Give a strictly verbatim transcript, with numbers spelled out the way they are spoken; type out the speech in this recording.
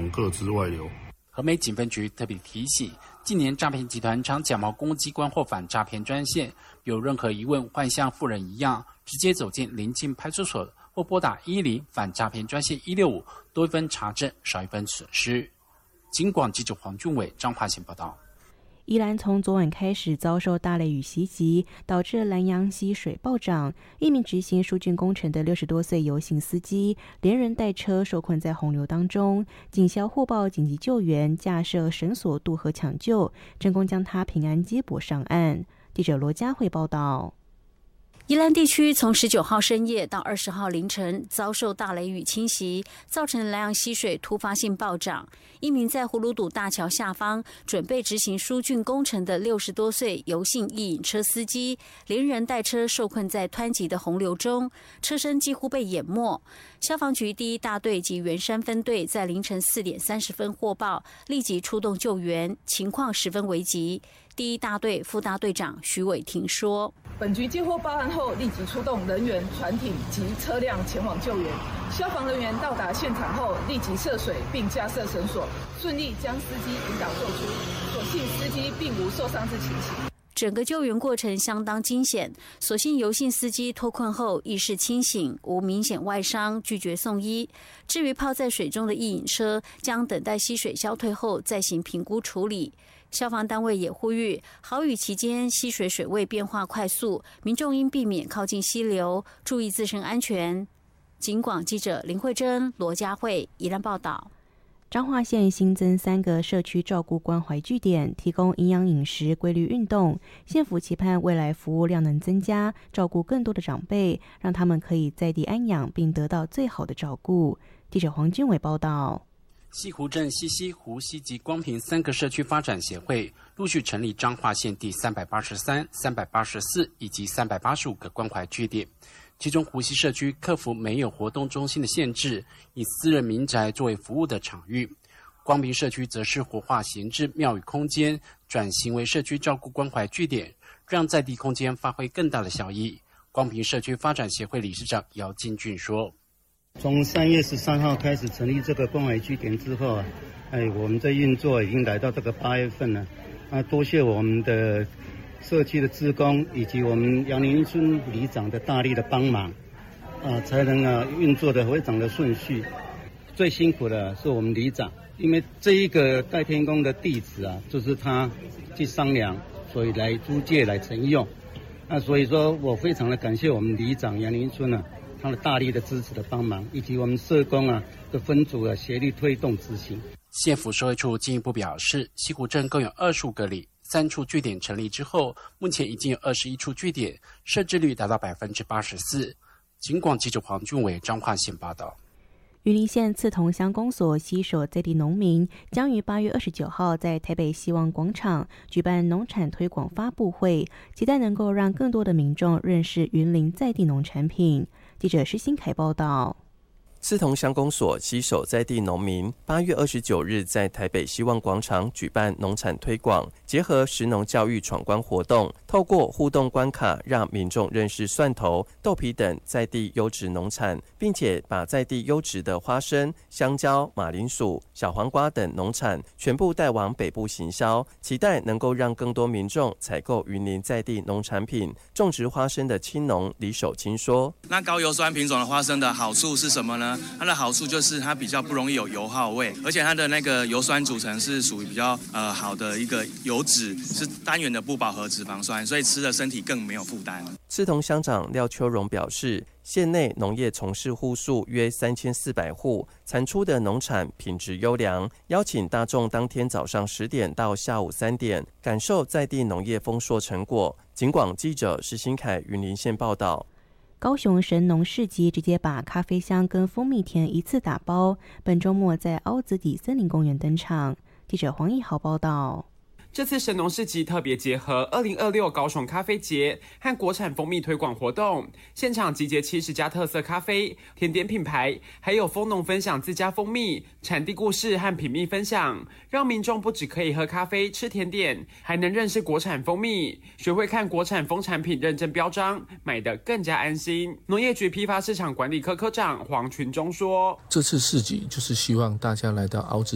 等个资外流。 和美警分局特别提醒，近年诈骗集团常假冒公务机关或反诈骗专线，有任何疑问，幻像富人一样，直接走进邻近派出所或拨打一一零反诈骗专线一六五，多一分查证，少一分损失。警广记者黄俊伟、张华贤报道。 宜兰从昨晚开始遭受大雷雨袭击，导致兰阳溪水暴涨。一名执行疏浚工程的六十多岁游行司机，连人带车受困在洪流当中。警消获报紧急救援，架设绳索渡河抢救，成功将他平安接驳上岸。记者罗佳慧报道。 宜兰地区从十九号深夜到二十号凌晨遭受大雷雨侵袭，造成兰阳溪水突发性暴涨。一名在葫芦堵大桥下方准备执行疏浚工程的六十多岁游姓一引车司机，连人带车受困在湍急的洪流中，车身几乎被淹没。消防局第一大队及圆山分队在凌晨四点三十分获报，立即出动救援，情况十分危急。第一大队副大队长徐伟霆说：“ 本局接获报案后，立即出动人员、船艇及车辆前往救援。消防人员到达现场后，立即涉水并架设绳索，顺利将司机引导救出。所幸司机并无受伤之情形。” 整个救援过程相当惊险，所幸游姓司机脱困后意识清醒，无明显外伤，拒绝送医。至于泡在水中的一引车，将等待溪水消退后再行评估处理。消防单位也呼吁，豪雨期间溪水水位变化快速，民众应避免靠近溪流，注意自身安全。警广记者林慧珍、罗佳慧宜兰报道。 彰化县新增三个社区照顾关怀据点，提供营养饮食、规律运动。县府期盼未来服务量能增加，照顾更多的长辈，让他们可以在地安养，并得到最好的照顾。记者黄俊伟报道。 西湖镇西溪、湖西及光屏三个社区发展协会陆续成立彰化县第三百八十三、三百八十四以及三百八十五个关怀据点。其中湖西社区克服没有活动中心的限制，以私人民宅作为服务的场域。光屏社区则是活化闲置庙宇空间，转型为社区照顾关怀据点，让在地空间发挥更大的效益。光屏社区发展协会理事长姚金俊说：“ 从三月十三号开始成立这个关怀据点之后啊，哎，我们在运作已经来到这个八月份了。啊，多谢我们的社区的志工以及我们杨林村里长的大力的帮忙，啊，才能啊运作的非常的顺序。最辛苦的是我们里长，因为这一个戴天公的弟子啊，就是他去商量，所以来租借来承用。那所以说我非常的感谢我们里长杨林村啊，他的大力的支持的帮忙，以及我们社工啊的分组啊协力推动执行。 县府社会处进一步表示，西湖镇共有二十五个里。三处据点成立之后，目前已经有二十一处据点，设置率达到百分之八十四。警广记者黄俊伟、彰化县报道。 云林县刺桐乡公所携手在地农民，将于八月二十九号在台北希望广场举办农产推广发布会，期待能够让更多的民众认识云林在地农产品。记者施新凯报道。 刺桐乡公所携手在地农民，八月二十九日在台北希望广场举办农产推广，结合食农教育闯关活动，透过互动关卡，让民众认识蒜头、豆皮等在地优质农产，并且把在地优质的花生、香蕉、马铃薯、小黄瓜等农产全部带往北部行销，期待能够让更多民众采购云林在地农产品。种植花生的青农李守清说：“ 那高油酸品种的花生的好处是什么呢？它的好处就是它比较不容易有油耗味，而且它的那个油酸组成是属于比较呃好的一个油脂，是单元的不饱和脂肪酸，所以吃的身体更没有负担。” 刺桐乡长廖秋荣表示，县内农业从事户数约三千四百户，产出的农产品质优良，邀请大众当天早上十点到下午三点，感受在地农业丰硕成果。警广记者施新凯云林县报道。 高雄神农市集直接把咖啡香跟蜂蜜甜一次打包，本周末在凹子底森林公园登场。记者黄义豪报道。 这次神农市集特别结合二零二六高雄咖啡节和国产蜂蜜推广活动，现场集结七十家特色咖啡、甜点品牌，还有蜂农分享自家蜂蜜、产地故事和品蜜分享，让民众不只可以喝咖啡、吃甜点，还能认识国产蜂蜜，学会看国产蜂产品认证标章，买得更加安心。农业局批发市场管理科科长黄群忠说：“ 这次市集就是希望大家来到凹子